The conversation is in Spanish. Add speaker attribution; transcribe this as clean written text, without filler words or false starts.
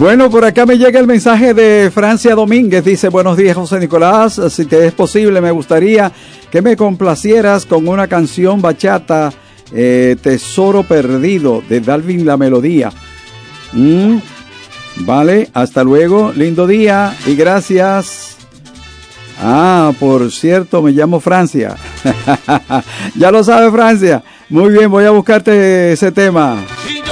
Speaker 1: Bueno, por acá me llega el mensaje de Francia Domínguez. Dice, buenos días, José Nicolás. Si te es posible, me gustaría que me complacieras con una canción bachata, Tesoro Perdido, de Dalvin La Melodía. Vale, hasta luego. Lindo día y gracias. Por cierto, me llamo Francia. Ya lo sabe, Francia. Muy bien, voy a buscarte ese tema.